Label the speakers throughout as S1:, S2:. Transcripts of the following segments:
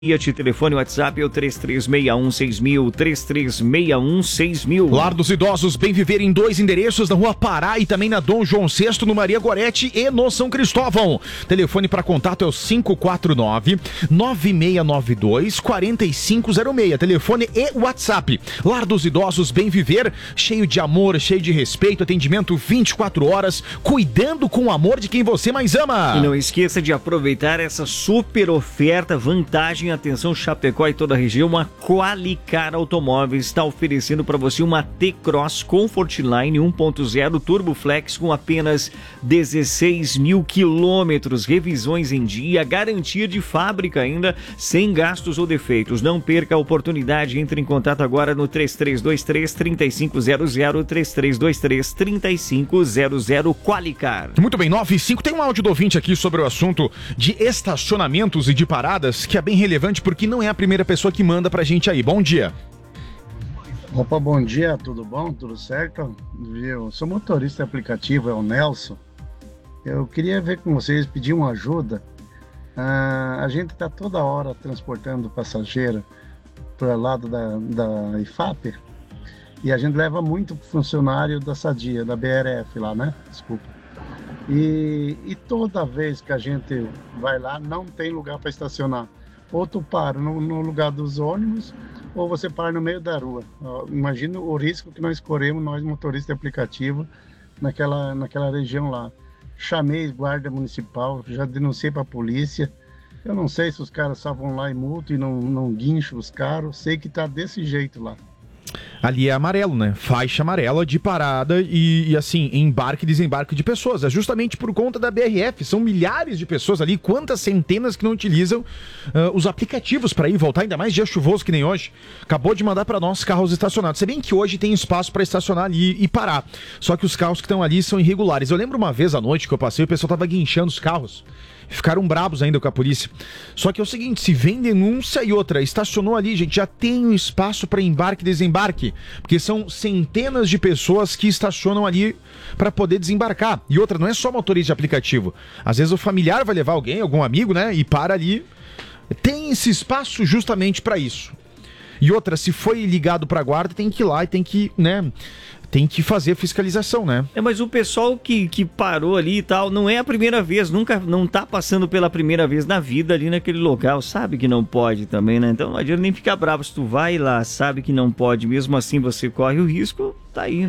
S1: Telefone WhatsApp é o 33616000, 33616000.
S2: Lar dos Idosos Bem Viver em 2 endereços, na Rua Pará e também na Dom João VI, no Maria Gorete e no São Cristóvão. Telefone para contato é o 549-9692-4506. Telefone e WhatsApp. Lar dos Idosos Bem Viver, cheio de amor, cheio de respeito, atendimento 24 horas, cuidando com o amor de quem você mais ama.
S1: E não esqueça de aproveitar essa super oferta, vantagem. Atenção, Chapecó e toda a região, a Qualicar Automóveis está oferecendo para você uma T-Cross Comfortline 1.0 Turbo Flex com apenas 16 mil quilômetros, revisões em dia, garantia de fábrica ainda, sem gastos ou defeitos. Não perca a oportunidade, entre em contato agora no 3323-3500, 3323-3500 Qualicar.
S2: Muito bem, 9:05, tem um áudio do ouvinte aqui sobre o assunto de estacionamentos e de paradas, que é bem relevante porque não é a primeira pessoa que manda pra gente aí. Bom dia.
S3: Opa, bom dia, tudo bom? Tudo certo? Eu sou motorista aplicativo, é o Nelson. Eu queria ver com vocês, pedir uma ajuda. A gente está toda hora transportando passageiro para o lado da IFAP e a gente leva muito funcionário da Sadia, da BRF lá, né? Desculpa. E toda vez que a gente vai lá, não tem lugar para estacionar. Ou tu para no lugar dos ônibus, ou você para no meio da rua. Imagina o risco que nós corremos, nós motoristas de aplicativo, naquela região lá. Chamei guarda municipal, já denunciei para a polícia. Eu não sei se os caras só vão lá e multam e não guincham os carros. Sei que tá desse jeito lá.
S2: Ali é amarelo, né? Faixa amarela de parada e assim, embarque e desembarque de pessoas. É justamente por conta da BRF. São milhares de pessoas ali, quantas centenas que não utilizam os aplicativos para ir e voltar, ainda mais dia chuvoso que nem hoje. Acabou de mandar para nós carros estacionados. Se bem que hoje tem espaço para estacionar ali e parar. Só que os carros que estão ali são irregulares. Eu lembro uma vez à noite que eu passei, o pessoal tava guinchando os carros. Ficaram bravos ainda com a polícia. Só que é o seguinte, se vem denúncia e outra, estacionou ali, gente, já tem um espaço para embarque e desembarque. Porque são centenas de pessoas que estacionam ali para poder desembarcar. E outra, não é só motorista de aplicativo. Às vezes o familiar vai levar alguém, algum amigo, né? E para ali. Tem esse espaço justamente para isso. E outra, se foi ligado para a guarda, tem que ir lá e tem que, né? Tem que fazer fiscalização, né?
S1: Mas o pessoal que parou ali e tal, não é a primeira vez, não tá passando pela primeira vez na vida ali naquele local, sabe que não pode também, né? Então não adianta nem ficar bravo, se tu vai lá, sabe que não pode, mesmo assim você corre o risco, tá aí.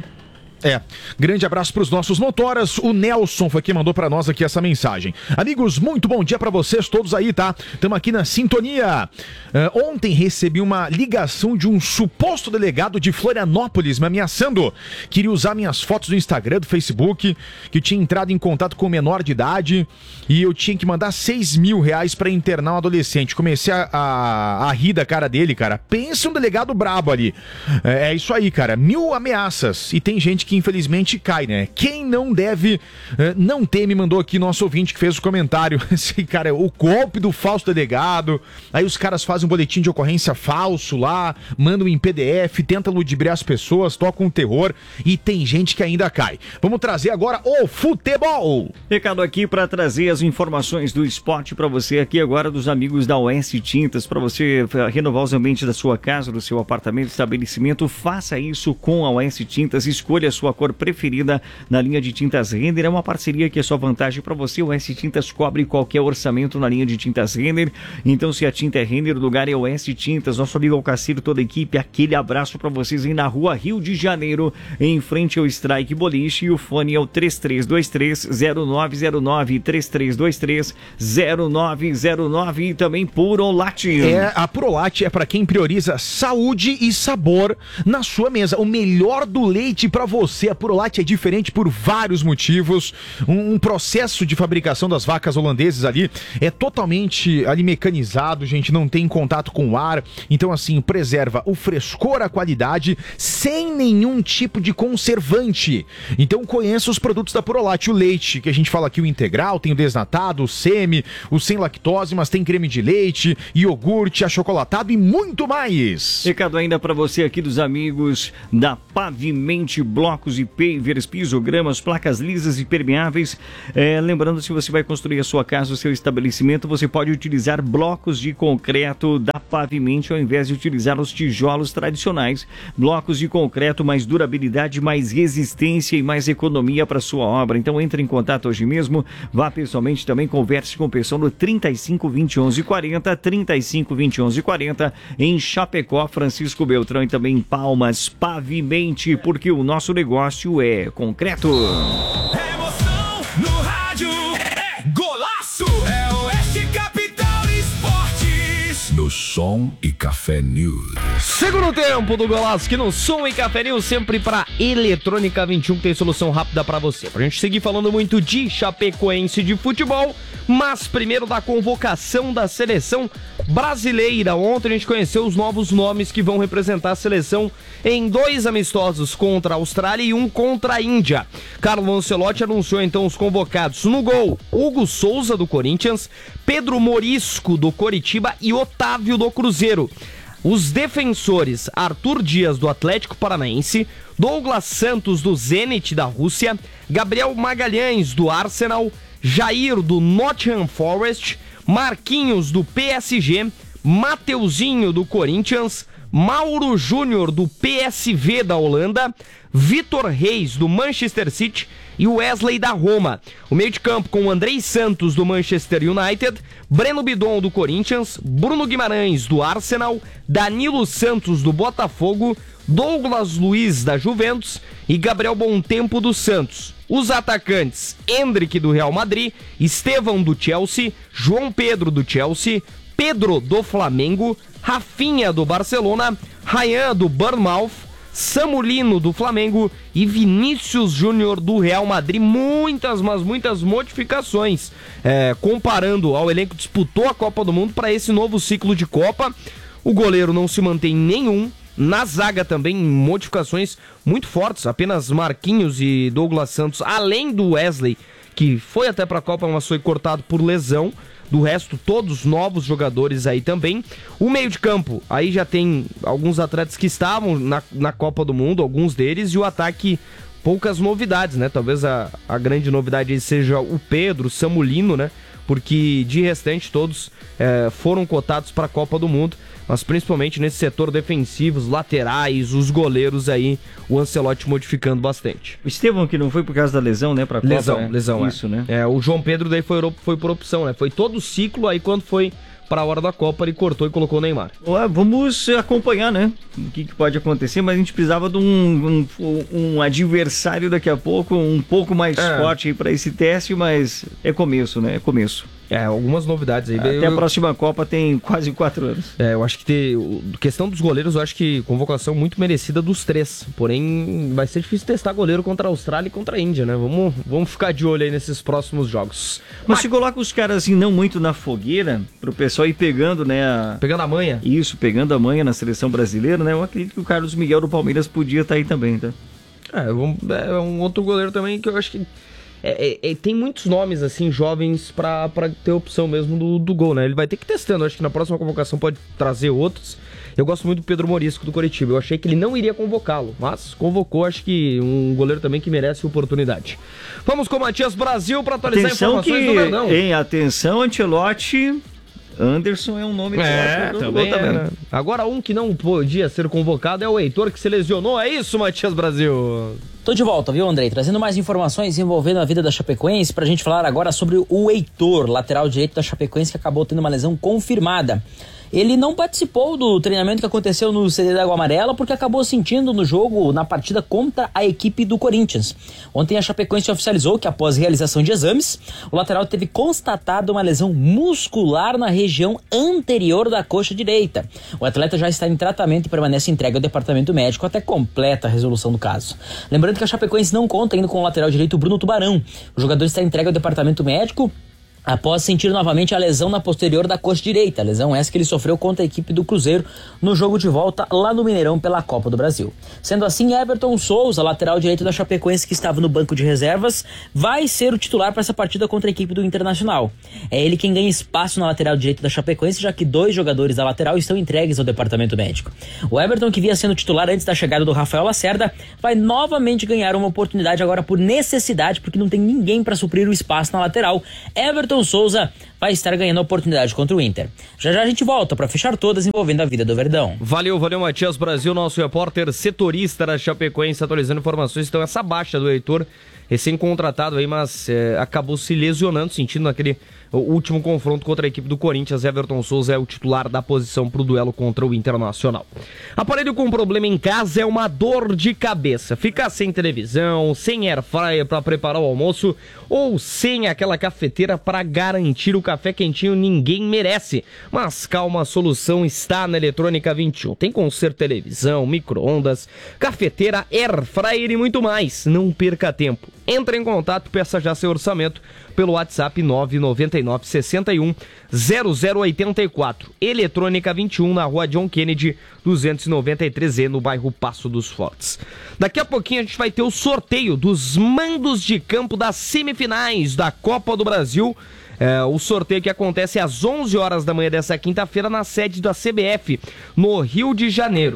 S2: Grande abraço para os nossos motoras. O Nelson foi quem mandou para nós aqui essa mensagem. Amigos, muito bom dia para vocês todos aí, tá? Estamos aqui na sintonia. Ontem recebi uma ligação de um suposto delegado de Florianópolis me ameaçando. Queria usar minhas fotos do Instagram, do Facebook, que eu tinha entrado em contato com um menor de idade e eu tinha que mandar R$6.000 para internar um adolescente. Comecei a rir da cara dele, cara. Pensa um delegado brabo ali. É isso aí, cara. 1000 ameaças. E tem gente que infelizmente cai, né? Quem não deve, não teme, mandou aqui nosso ouvinte que fez o comentário. Esse cara, o golpe do falso delegado. Aí os caras fazem um boletim de ocorrência falso lá, mandam em PDF, tentam ludibriar as pessoas, tocam o terror e tem gente que ainda cai. Vamos trazer agora o futebol.
S1: Recado aqui para trazer as informações do esporte para você aqui agora dos amigos da OS Tintas, para você renovar os ambientes da sua casa, do seu apartamento, estabelecimento. Faça isso com a OS Tintas, escolha a sua cor preferida na linha de tintas Renner. É uma parceria que é só vantagem para você. O OS Tintas cobre qualquer orçamento na linha de tintas Renner. Então, se a tinta é Renner, o lugar é OS Tintas. Nosso amigo Alcaceiro, toda a equipe, aquele abraço para vocês aí na Rua Rio de Janeiro, em frente ao Strike Boliche. E o fone é o 3323-0909, 3323-0909. E também Purolate.
S2: A Purolate é para quem prioriza saúde e sabor na sua mesa. O melhor do leite para você. A Purolate é diferente por vários motivos. Um processo de fabricação das vacas holandesas ali é totalmente ali mecanizado, gente, não tem contato com o ar. Então, assim, preserva o frescor, a qualidade, sem nenhum tipo de conservante. Então, conheça os produtos da Purolate. O leite, que a gente fala aqui, o integral, tem o desnatado, o semi, o sem lactose, mas tem creme de leite, iogurte, achocolatado e muito mais.
S1: Recado ainda para você aqui dos amigos da Pavimente Blocos e pavers, pisogramas, placas lisas e permeáveis. Lembrando, se você vai construir a sua casa, o seu estabelecimento, você pode utilizar blocos de concreto da Pavimente ao invés de utilizar os tijolos tradicionais. Blocos de concreto, mais durabilidade, mais resistência e mais economia para sua obra. Então entre em contato hoje mesmo, vá pessoalmente também, converse com o pessoal no 35 20 11 40, 35 20 11 40, em Chapecó, Francisco Beltrão, e também em Palmas. Pavimente, porque o nosso negócio é concreto.
S4: Emoção no rádio, é golaço, é Oeste Capital Esportes. No Som e Café News.
S5: Segundo tempo do Golaço aqui no Som e Café News, sempre para Eletrônica 21, que tem solução rápida para você. Pra gente seguir falando muito de Chapecoense de futebol, mas primeiro da convocação da seleção brasileira. Ontem a gente conheceu os novos nomes que vão representar a seleção em 2 amistosos, contra a Austrália e 1 contra a Índia. Carlo Ancelotti anunciou então os convocados. No gol, Hugo Souza do Corinthians, Pedro Morisco do Coritiba e Otávio do Cruzeiro. Os defensores, Arthur Dias do Atlético Paranaense, Douglas Santos do Zenit da Rússia, Gabriel Magalhães do Arsenal, Jair do Nottingham Forest, Marquinhos do PSG, Mateuzinho do Corinthians, Mauro Júnior do PSV da Holanda, Vitor Reis do Manchester City e Wesley da Roma. O meio de campo com Andrei Santos do Manchester United, Breno Bidon do Corinthians, Bruno Guimarães do Arsenal, Danilo Santos do Botafogo, Douglas Luiz da Juventus e Gabriel Bontempo do Santos. Os atacantes, Endrick do Real Madrid, Estevão do Chelsea, João Pedro do Chelsea, Pedro do Flamengo, Rafinha do Barcelona, Ryan do Bournemouth, Samulino do Flamengo e Vinícius Júnior do Real Madrid. Muitas modificações, comparando ao elenco que disputou a Copa do Mundo para esse novo ciclo de Copa. O goleiro não se mantém nenhum. Na zaga também modificações muito fortes, apenas Marquinhos e Douglas Santos, além do Wesley, que foi até para a Copa, mas foi cortado por lesão. Do resto, todos novos jogadores aí também. O meio de campo, aí já tem alguns atletas que estavam na Copa do Mundo, alguns deles, e o ataque, poucas novidades, né? Talvez a grande novidade aí seja o Pedro, o Samulino, né? Porque de restante todos foram cotados para a Copa do Mundo, mas principalmente nesse setor defensivo, os laterais, os goleiros aí, o Ancelotti modificando bastante.
S1: O Estevão, que não foi por causa da lesão, né, pra Copa?
S5: Lesão,
S1: isso, né?
S5: O João Pedro daí foi por opção, né? Foi todo o ciclo, aí quando foi para a hora da Copa, ele cortou e colocou o Neymar.
S1: Vamos acompanhar, né? O que pode acontecer, mas a gente precisava de um adversário daqui a pouco, um pouco mais forte aí para esse teste, mas é começo, né? É começo.
S5: Algumas novidades aí.
S1: Até a próxima Copa tem quase 4 anos.
S5: Eu acho que questão dos goleiros, eu acho que convocação muito merecida dos 3. Porém, vai ser difícil testar goleiro contra a Austrália e contra a Índia, né? Vamos ficar de olho aí nesses próximos jogos.
S1: Mas se coloca os caras assim, não muito na fogueira, pro pessoal ir pegando, né?
S5: Pegando a manha.
S1: Isso, pegando a manha na seleção brasileira, né? Eu acredito que o Carlos Miguel do Palmeiras podia estar aí também, tá?
S5: É um outro goleiro também que eu acho que tem muitos nomes assim jovens pra ter opção mesmo do gol, né? Ele vai ter que ir testando, acho que na próxima convocação pode trazer outros. Eu gosto muito do Pedro Morisco do Coritiba, eu achei que ele não iria convocá-lo, mas convocou, acho que um goleiro também que merece oportunidade. Vamos com o Matias Brasil pra atualizar informações do Verdão.
S1: Atenção, Ancelotti, Anderson é um nome
S5: também. Né? Agora um que não podia ser convocado é o Heitor, que se lesionou, é isso, Matias Brasil?
S6: Tô de volta, viu, Andrei? Trazendo mais informações envolvendo a vida da Chapecoense pra gente falar agora sobre o Heitor, lateral direito da Chapecoense, que acabou tendo uma lesão confirmada. Ele não participou do treinamento que aconteceu no CD da Água Amarela porque acabou sentindo no jogo, na partida contra a equipe do Corinthians. Ontem a Chapecoense oficializou que após realização de exames, o lateral teve constatado uma lesão muscular na região anterior da coxa direita. O atleta já está em tratamento e permanece entregue ao departamento médico até completa a resolução do caso. Lembrando que a Chapecoense não conta ainda com o lateral direito Bruno Tubarão. O jogador está entregue ao departamento médico após sentir novamente a lesão na posterior da coxa direita, a lesão essa que ele sofreu contra a equipe do Cruzeiro no jogo de volta lá no Mineirão pela Copa do Brasil. Sendo assim, Everton Souza, lateral direito da Chapecoense, que estava no banco de reservas, vai ser o titular para essa partida contra a equipe do Internacional. É ele quem ganha espaço na lateral direita da Chapecoense, já que 2 jogadores da lateral estão entregues ao departamento médico. O Everton, que vinha sendo titular antes da chegada do Rafael Lacerda, vai novamente ganhar uma oportunidade agora por necessidade, porque não tem ninguém para suprir o espaço na lateral. Everton Souza vai estar ganhando a oportunidade contra o Inter. Já já a gente volta para fechar todas envolvendo a vida do Verdão.
S5: Valeu, Matias Brasil, nosso repórter setorista da Chapecoense, atualizando informações. Então, essa baixa do Heitor, recém-contratado aí, mas acabou se lesionando, sentindo naquele último confronto contra a equipe do Corinthians. Everton Souza é o titular da posição para o duelo contra o Internacional. Aparelho com problema em casa é uma dor de cabeça. Ficar sem televisão, sem air fryer para preparar o almoço ou sem aquela cafeteira para garantir o café quentinho, ninguém merece. Mas calma, a solução está na Eletrônica 21. Tem conserto televisão, micro-ondas, cafeteira, air fryer e muito mais. Não perca tempo. Entre em contato, peça já seu orçamento pelo WhatsApp 999 61 0084. Eletrônica 21, na rua John Kennedy 293E, no bairro Passo dos Fortes. Daqui a pouquinho a gente vai ter o sorteio dos mandos de campo das semifinais da Copa do Brasil. O sorteio que acontece às 11 horas da manhã dessa quinta-feira na sede da CBF, no Rio de Janeiro.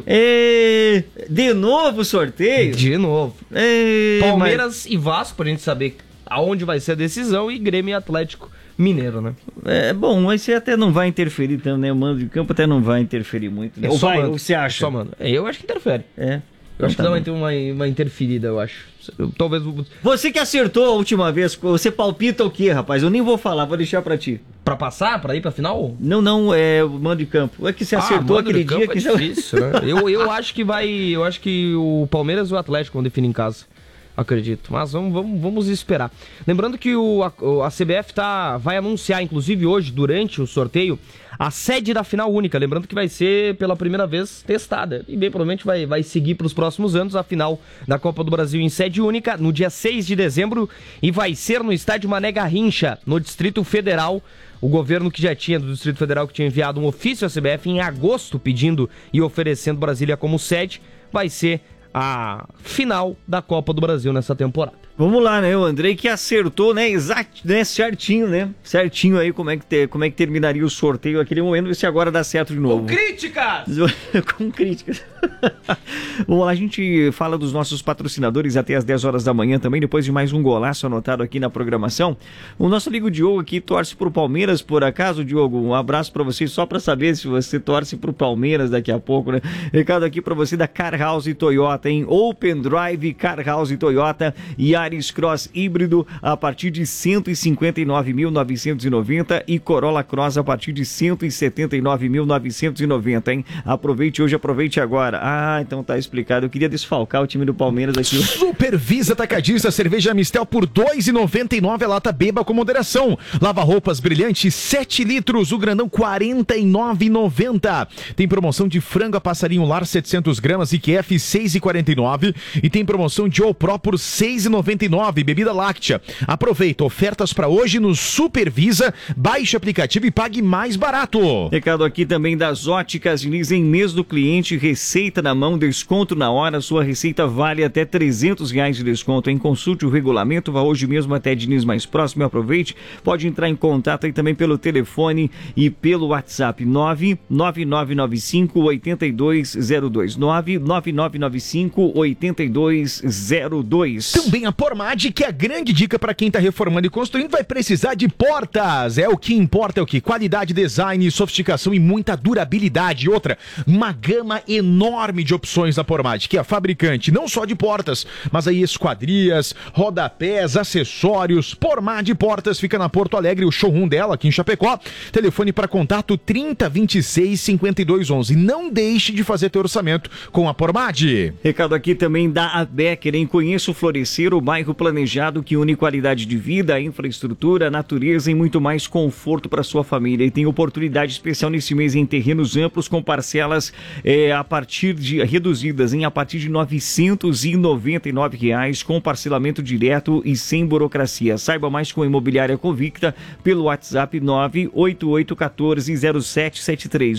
S1: De novo o sorteio?
S5: De novo. Palmeiras e Vasco, pra gente saber aonde vai ser a decisão, e Grêmio e Atlético Mineiro, né?
S1: Bom, mas você até não vai interferir tanto, né? O mando de campo até não vai interferir muito, né? Ou você acha?
S5: Só mano. Eu acho que interfere. Eu acho que vai ter uma interferida, eu acho. Talvez...
S1: Você que acertou a última vez, você palpita o quê, rapaz? Eu nem vou falar, vou deixar pra ti.
S5: Pra passar? Pra ir pra final?
S1: Não, é o mando de campo. É que você acertou aquele dia que...
S5: É difícil, né? eu acho que eu acho que o Palmeiras e o Atlético vão definir em casa. Acredito, mas vamos esperar. Lembrando que a CBF vai anunciar, inclusive hoje, durante o sorteio, a sede da final única. Lembrando que vai ser pela primeira vez testada e bem provavelmente vai seguir para os próximos anos a final da Copa do Brasil em sede única no dia 6 de dezembro e vai ser no estádio Mané Garrincha, no Distrito Federal. O governo que já tinha, do Distrito Federal, que tinha enviado um ofício à CBF em agosto pedindo e oferecendo Brasília como sede, vai ser a final da Copa do Brasil nessa temporada.
S1: Vamos lá, né? O Andrei que acertou, né? Exato, né? Certinho, né? Certinho aí como é que terminaria o sorteio naquele momento, se agora dá certo de novo.
S5: Com críticas!
S1: Com críticas. Bom, a gente fala dos nossos patrocinadores até as 10 horas da manhã também, depois de mais um golaço anotado aqui na programação. O nosso amigo Diogo aqui torce pro Palmeiras, por acaso, Diogo? Um abraço pra você, só pra saber se você torce pro Palmeiras daqui a pouco, né? Recado aqui pra você da Car House Toyota, em Open Drive, Car House Toyota e Yaris Cross híbrido a partir de 159.990 e Corolla Cross a partir de 179.990, hein? Aproveite hoje, aproveite agora. Então tá explicado. Eu queria desfalcar o time do Palmeiras aqui.
S2: Supervisa Atacadista, cerveja Mistel por R$ 2,99 a lata, beba com moderação. Lava roupas brilhante 7 litros, o grandão R$ 49,90. Tem promoção de frango a passarinho lar 700 gramas e QF R$ 6,49 e tem promoção de Pro por R$ 6,99, bebida láctea. Aproveita, ofertas para hoje no Supervisa, baixe o aplicativo e pague mais barato.
S1: Recado aqui também das Óticas Diniz, em mês do cliente, receita na mão, desconto na hora, sua receita vale até R$300 de desconto. Em consulte o regulamento, vá hoje mesmo até Diniz mais próximo, aproveite, pode entrar em contato aí também pelo telefone e pelo WhatsApp 99995-8202, 99995-8202.
S2: Também a Pormad, que é a grande dica para quem está reformando e construindo, vai precisar de portas. É o que importa, é o que? Qualidade, design, sofisticação e muita durabilidade. Outra, uma gama enorme de opções da Pormad, que é a fabricante não só de portas, mas aí esquadrias, rodapés, acessórios. Pormad Portas fica na Porto Alegre, o showroom dela aqui em Chapecó. Telefone para contato 3026-5211. Não deixe de fazer teu orçamento com a Pormad.
S1: Recado aqui também da Becker, em Conheça o Florescer, o bairro planejado que une qualidade de vida, infraestrutura, natureza e muito mais conforto para sua família. E tem oportunidade especial nesse mês em terrenos amplos com parcelas a partir de reduzidas a partir de R$ 999, com parcelamento direto e sem burocracia. Saiba mais com a Imobiliária Convicta pelo WhatsApp 988140773,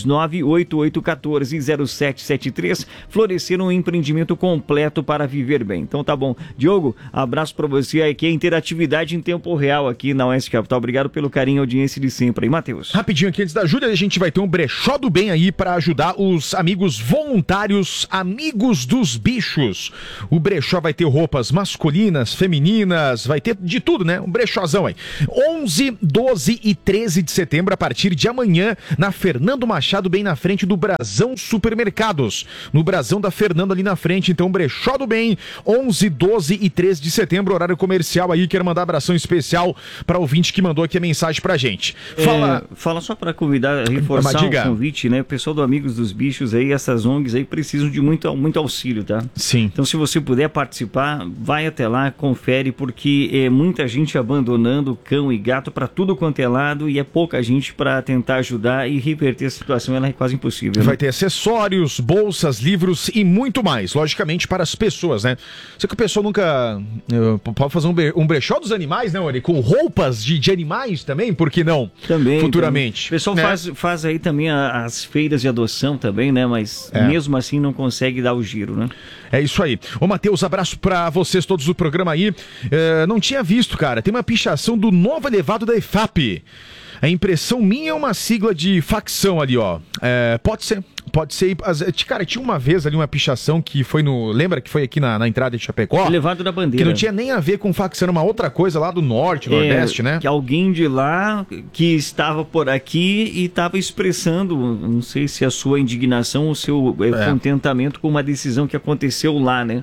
S1: 988140773. Florescer, um empreendimento completo para viver bem. Então tá bom. Diogo, abraço abraço pra você. Aqui é interatividade em tempo real aqui na Oeste Capital. Obrigado pelo carinho e audiência de sempre aí, Matheus.
S2: Rapidinho aqui, antes da Júlia, a gente vai ter um brechó do bem aí pra ajudar os amigos voluntários, amigos dos bichos. O brechó vai ter roupas masculinas, femininas, vai ter de tudo, né? Um brechózão aí. 11, 12 e 13 de setembro, a partir de amanhã, na Fernando Machado, bem na frente do Brasão Supermercados. No Brasão da Fernando ali na frente, então, brechó do bem, 11, 12 e 13 de setembro, horário comercial aí. Quero mandar abração especial para o ouvinte que mandou aqui a mensagem pra gente.
S1: Fala só para convidar, reforçar o convite, né? O pessoal do Amigos dos Bichos aí, essas ONGs aí precisam de muito auxílio, tá?
S2: Sim.
S1: Então, se você puder participar, vai até lá, confere, porque é muita gente abandonando cão e gato para tudo quanto é lado e é pouca gente para tentar ajudar e reverter a situação, ela é quase impossível.
S2: Vai
S1: né?
S2: ter acessórios, bolsas, livros e muito mais, logicamente para as pessoas, né? Só que o pessoal nunca pode fazer um brechó dos animais, né, Ori? Com roupas de animais também, por que não?
S1: Também.
S2: Futuramente.
S1: O pessoal faz aí também as feiras de adoção também, né? Mas mesmo assim não consegue dar o giro, né?
S2: É isso aí. Ô, Matheus, abraço pra vocês todos do programa aí. Não tinha visto, cara. Tem uma pichação do novo elevado da EFAP. A impressão minha é uma sigla de facção ali, ó. Pode ser. Cara, tinha uma vez ali uma pichação que foi no... Lembra que foi aqui na entrada de Chapecó?
S1: Elevado da bandeira.
S2: Que não tinha nem a ver com facção, uma outra coisa lá do norte, nordeste, né?
S1: Que alguém de lá que estava por aqui e estava expressando, não sei se a sua indignação ou o seu contentamento com uma decisão que aconteceu lá, né?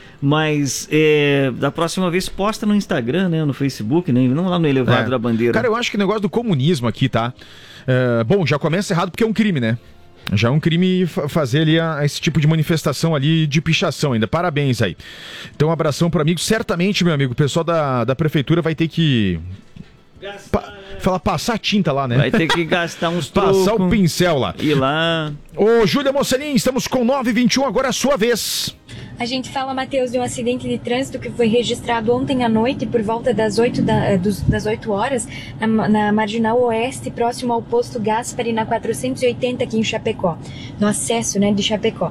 S1: Mas da próxima vez posta no Instagram, né? No Facebook, né? Não lá no Elevado da Bandeira.
S2: Cara, eu acho que o negócio do comunismo aqui, tá? Bom, já começa errado porque é um crime, né? Já é um crime fazer ali esse tipo de manifestação ali de pichação ainda. Parabéns aí. Então, um abração para amigos. Certamente, meu amigo, o pessoal da prefeitura vai ter que... passar tinta lá, né?
S1: Vai ter que gastar uns trocos.
S2: Passar o pincel lá.
S1: Ir lá.
S2: Ô, Júlia Mocelin, estamos com 9h21, agora é a sua vez.
S7: A gente fala, Matheus, de um acidente de trânsito que foi registrado ontem à noite por volta das 8 horas na Marginal Oeste, próximo ao posto Gaspari, na 480 aqui em Chapecó, no acesso, né, de Chapecó.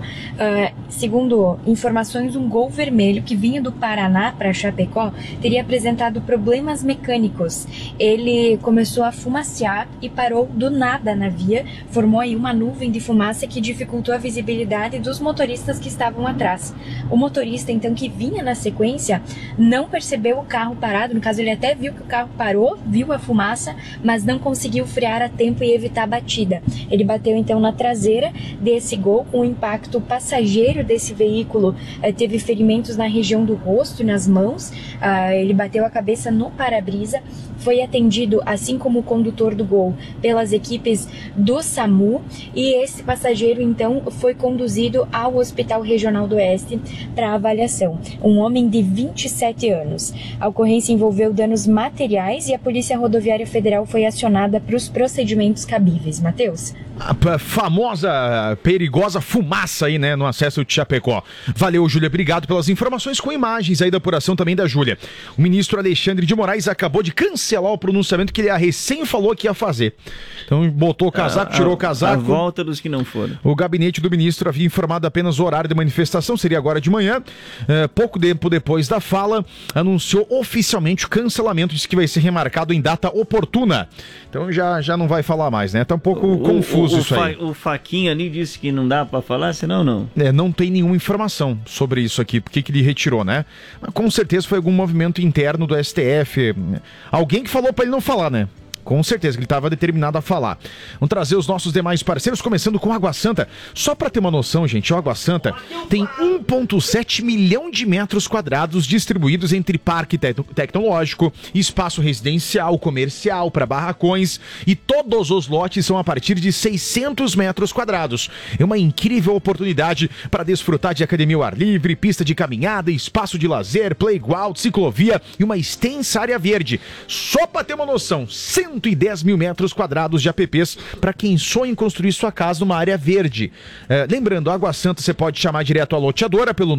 S7: Segundo informações, um Gol vermelho que vinha do Paraná para Chapecó teria apresentado problemas mecânicos. Ele começou a fumacear e parou do nada na via, formou aí uma nuvem de fumaça que dificultou a visibilidade dos motoristas que estavam atrás. O motorista, então, que vinha na sequência, não percebeu o carro parado. No caso, ele até viu que o carro parou, viu a fumaça, mas não conseguiu frear a tempo e evitar a batida. Ele bateu, então, na traseira desse Gol, com o impacto. O passageiro desse veículo teve ferimentos na região do rosto e nas mãos. Ele bateu a cabeça no para-brisa. Foi atendido, assim como o condutor do Gol, pelas equipes do SAMU. E esse passageiro, então, foi conduzido ao Hospital Regional do Oeste para avaliação. Um homem de 27 anos. A ocorrência envolveu danos materiais e a Polícia Rodoviária Federal foi acionada para os procedimentos cabíveis. Matheus?
S2: A famosa, perigosa fumaça aí, né, no acesso de Chapecó. Valeu, Júlia, obrigado pelas informações com imagens aí da apuração também da Júlia. O ministro Alexandre de Moraes acabou de cancelar o pronunciamento que ele recém falou que ia fazer. Então botou o casaco, tirou o casaco.
S1: A volta dos que não foram.
S2: O gabinete do ministro havia informado apenas o horário de manifestação, seria agora de manhã. Pouco tempo depois da fala, anunciou oficialmente o cancelamento, disse que vai ser remarcado em data oportuna. Então já não vai falar mais, né? Tá um pouco confuso isso aí.
S1: O Faquinha ali disse que não dá pra falar, senão não.
S2: Não tem nenhuma informação sobre isso aqui, porque que ele retirou, né? Mas com certeza foi algum movimento interno do STF. Alguém que falou pra ele não falar, né? Com certeza que ele estava determinado a falar. Vamos trazer os nossos demais parceiros, começando com Água Santa. Só para ter uma noção, gente, a Água Santa tem 1,7 milhão de metros quadrados distribuídos entre parque tecnológico, espaço residencial, comercial, para barracões, e todos os lotes são a partir de 600 metros quadrados. É uma incrível oportunidade para desfrutar de academia ao ar livre, pista de caminhada, espaço de lazer, playground, ciclovia e uma extensa área verde. Só para ter uma noção, 110 mil metros quadrados de APPs para quem sonha em construir sua casa numa área verde. Lembrando, Água Santa você pode chamar direto a loteadora pelo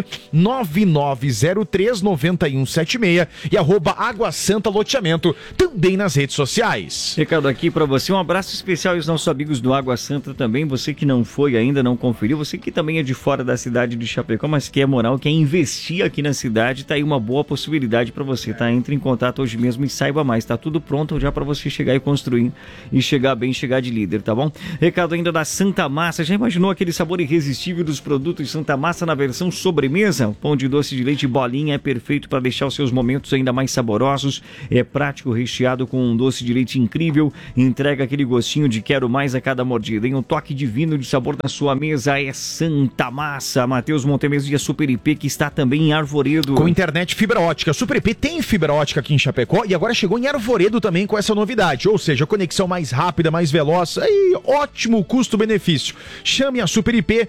S2: 99903-9176 e @Água Santa Loteamento, também nas redes sociais.
S1: Recado aqui para você, um abraço especial aos nossos amigos do Água Santa também, você que não foi ainda, não conferiu, você que também é de fora da cidade de Chapecó, mas quer morar, quer investir aqui na cidade, tá aí uma boa possibilidade para você, tá? Entre em contato hoje mesmo e saiba mais, tá tudo pronto já para você chegar e construir e chegar bem, chegar de líder, tá bom? Recado ainda da Santa Massa, já imaginou aquele sabor irresistível dos produtos Santa Massa na versão sobremesa? O pão de doce de leite bolinha é perfeito para deixar os seus momentos ainda mais saborosos, é prático, recheado com um doce de leite incrível, entrega aquele gostinho de quero mais a cada mordida, em um toque divino de sabor na sua mesa é Santa Massa. Matheus Montemeso e a Super IP, que está também em Arvoredo.
S2: Com internet fibra ótica. Super IP tem fibra ótica aqui em Chapecó e agora chegou em Arvoredo também com essa novidade, ou seja, conexão mais rápida, mais veloz, aí ótimo custo-benefício. Chame a Super IP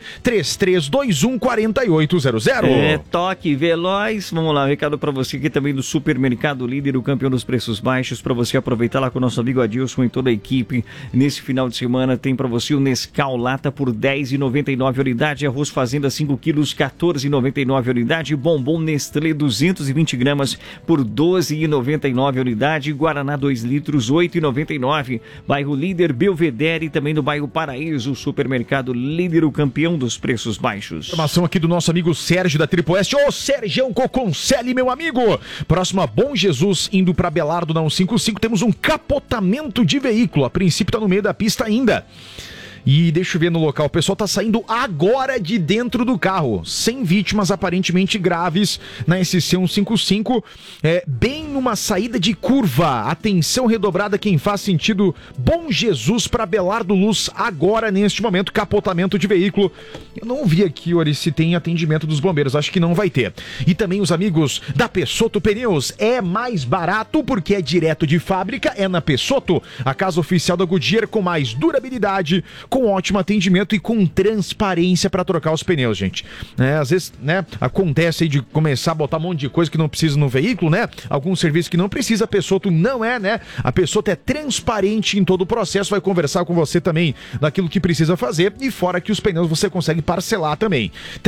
S2: 3321-4800.
S1: Toque veloz. Vamos lá, recado para você aqui também do Supermercado Líder, o campeão dos preços baixos, para você aproveitar lá com o nosso amigo Adilson e toda a equipe. Nesse final de semana tem para você o Nescau Lata por R$10,99 unidade, arroz Fazenda 5 quilos R$14,99 unidade, bombom Nestlé 220 gramas por R$12,99 unidade, Guaraná 2 litros R$8,99. Bairro Líder, Belvedere e também no bairro Paraíso, o Supermercado Líder, o campeão dos preços baixos.
S2: Informação aqui do nosso amigo Sérgio da Tripo Oeste. Ô, Sérgio Coconcelli, meu amigo! Próximo a Bom Jesus, indo para Belardo na 155, temos um capotamento de veículo. A princípio tá no meio da pista ainda. E deixa eu ver no local, o pessoal tá saindo agora de dentro do carro, sem vítimas aparentemente graves na SC 155, bem numa saída de curva. Atenção redobrada quem faz sentido Bom Jesus para Belardo Luz, agora neste momento, capotamento de veículo. Eu não vi aqui, Ori, se tem atendimento dos bombeiros, acho que não vai ter. E também os amigos da Pessotto Pneus, é mais barato porque é direto de fábrica, é na Pessotto, a casa oficial da Goodyear, com mais durabilidade, com ótimo atendimento e com transparência para trocar os pneus, gente. Às vezes, acontece aí de começar a botar um monte de coisa que não precisa no veículo, algum serviço que não precisa, a Pessotto não é, A Pessotto é transparente em todo o processo, vai conversar com você também daquilo que precisa fazer e fora que os pneus você consegue parcelar também.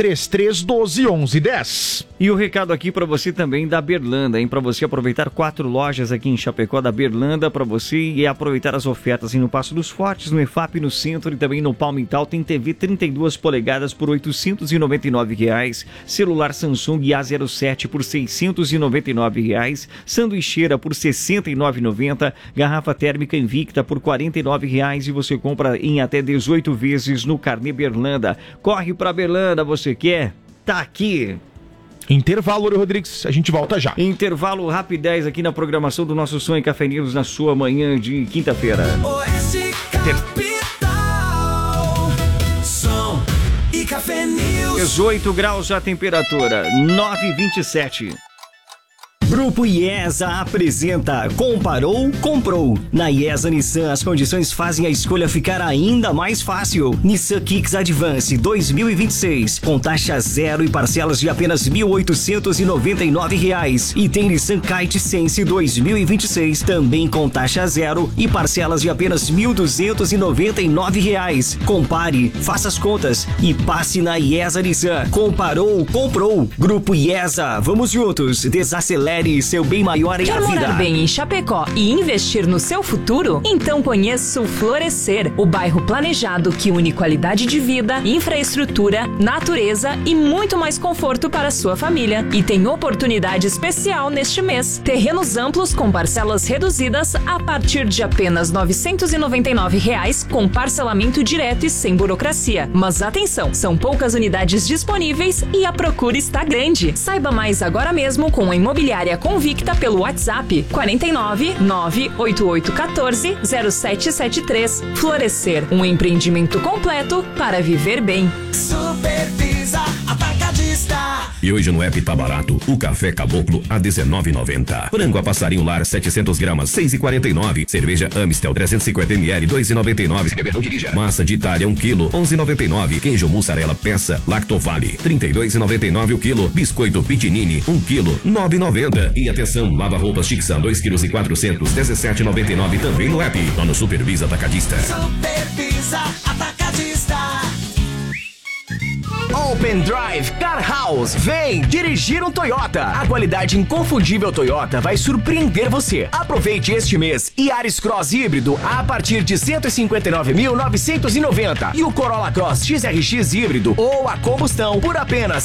S2: 3312-1110.
S1: E o recado aqui para você também da Berlanda, hein? Para você aproveitar 4 lojas aqui em Chapecó da Berlanda, para você e aproveitar as ofertas no Passo dos Fortes, no EFAP, no centro e também no Palmital. Tem TV 32 polegadas por R$ 899, celular Samsung A07 por R$ 699, sanduicheira por R$ 69,90, garrafa térmica Invicta por R$ 49 e você compra em até 18 vezes no Carnê Berlanda. Corre pra Berlanda, você quer? Tá aqui!
S2: Intervalo, Ori Rodrigues, a gente volta já.
S1: Intervalo rapidez aqui na programação do nosso Som e Café News na sua manhã de quinta-feira.
S4: Oeste Capital, Som e Café News.
S1: 18 graus a temperatura, 9h27.
S8: Grupo IESA apresenta Comparou, Comprou. Na IESA Nissan, as condições fazem a escolha ficar ainda mais fácil. Nissan Kicks Advance 2026, com taxa zero e parcelas de apenas R$ 1.899. E tem Nissan Kite Sense 2026, também com taxa zero e parcelas de apenas R$ 1.299. Compare, faça as contas e passe na IESA Nissan. Comparou, Comprou. Grupo IESA, vamos juntos, desacelere seu bem maior em a vida.
S9: Quer morar bem em Chapecó e investir no seu futuro? Então conheça o Florescer, o bairro planejado que une qualidade de vida, infraestrutura, natureza e muito mais conforto para a sua família. E tem oportunidade especial neste mês. Terrenos amplos com parcelas reduzidas a partir de apenas R$ 999, com parcelamento direto e sem burocracia. Mas atenção, são poucas unidades disponíveis e a procura está grande. Saiba mais agora mesmo com a Imobiliária Convicta pelo WhatsApp 49 98814 0773. Florescer, um empreendimento completo para viver bem.
S4: Supervisa Atacadista.
S10: E hoje no app tá barato. O café Caboclo a R$19,90. Frango a passarinho lar 700 gramas, R$6,49. Cerveja Amstel 350 ml, R$2,99. Se beber não dirija. Massa de Itália 1 kg, R$11,99. Queijo mussarela peça Lactovale, R$32,99 o quilo. Biscoito Pitinini 1 kg, R$9,90. E atenção, lava roupas Tixan 2,4 kg, R$17,99 também no app. Lá no Supervisa Atacadista.
S4: Supervisa Atacadista.
S11: Open Drive Car House. Vem dirigir um Toyota. A qualidade inconfundível Toyota vai surpreender você. Aproveite este mês Yaris Cross híbrido a partir de 159.990 e o Corolla Cross XRX híbrido ou a combustão por apenas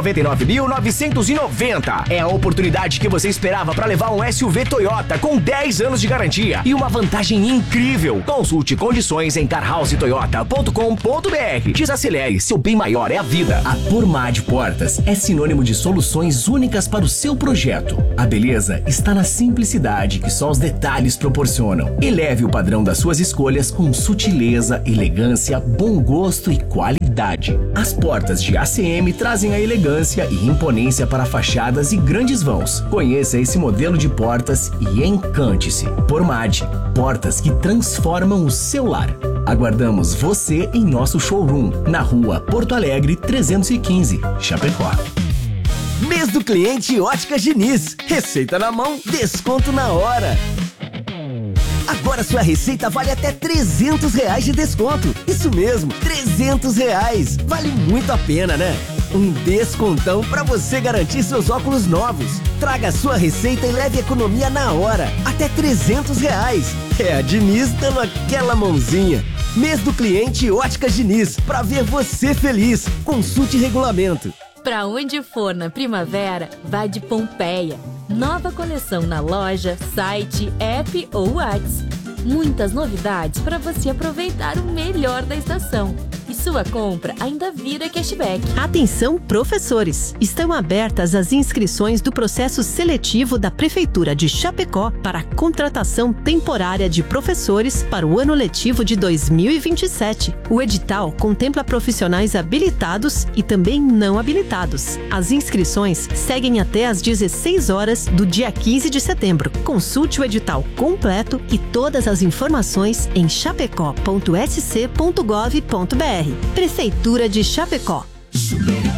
S11: 199.990. É a oportunidade que você esperava para levar um SUV Toyota com 10 anos de garantia e uma vantagem incrível. Consulte condições em carhousetoyota.com.br. Desacelere, seu bem maior é a vida. A Pormad Portas é sinônimo de soluções únicas para o seu projeto. A beleza está na simplicidade que só os detalhes proporcionam. Eleve o padrão das suas escolhas com sutileza, elegância, bom gosto e qualidade. As portas de ACM trazem a elegância e imponência para fachadas e grandes vãos. Conheça esse modelo de portas e encante-se. Pormad, portas que transformam o seu lar. Aguardamos você em nosso showroom, na rua Porto Alegre 315, Chapecó. Mês do cliente Óticas Diniz. Receita na mão, desconto na hora. Agora sua receita vale até R$300 de desconto. Isso mesmo, R$300. Vale muito a pena, né? Um descontão para você garantir seus óculos novos. Traga sua receita e leve economia na hora. Até R$300. É a Diniz dando aquela mãozinha. Mês do cliente Óticas Diniz. Pra ver você feliz. Consulte regulamento.
S12: Pra onde for na primavera, vá de Pompeia. Nova coleção na loja, site, app ou WhatsApp. Muitas novidades para você aproveitar o melhor da estação. E sua compra ainda vira cashback.
S13: Atenção, professores! Estão abertas as inscrições do processo seletivo da Prefeitura de Chapecó para a contratação temporária de professores para o ano letivo de 2027. O edital contempla profissionais habilitados e também não habilitados. As inscrições seguem até às 16 horas do dia 15 de setembro. Consulte o edital completo e todas as informações em chapecó.sc.gov.br. Prefeitura de Chapecó.